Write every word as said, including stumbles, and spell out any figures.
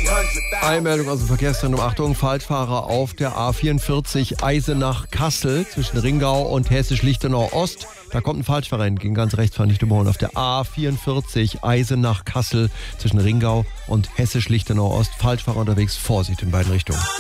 Eilmeldung aus dem Verkehrszentrum. Achtung, Falschfahrer auf der A vierundvierzig Eisenach-Kassel zwischen Ringau und Hessisch-Lichtenau Ost. Da kommt ein Falschfahrer entgegen, ganz rechts, fahren nicht überholen. Auf der A vierundvierzig Eisenach-Kassel zwischen Ringau und Hessisch-Lichtenau Ost. Falschfahrer unterwegs, Vorsicht in beiden Richtungen.